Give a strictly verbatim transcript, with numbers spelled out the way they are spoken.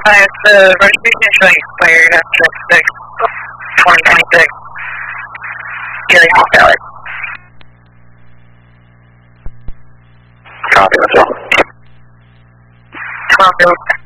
Hi, the registration is showing expired after six, twenty twenty-six. Getting off valid. Copy, that's all. twelve